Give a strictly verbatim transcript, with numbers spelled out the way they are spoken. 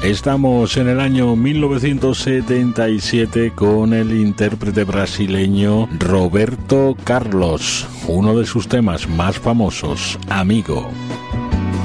Estamos en el año mil novecientos setenta y siete con el intérprete brasileño Roberto Carlos, uno de sus temas más famosos, Amigo.